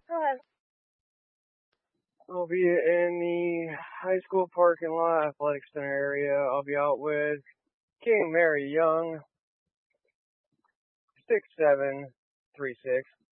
Hello. I'll be in the high school parking lot, athletic center area. I'll be out with King Mary Young, 6736.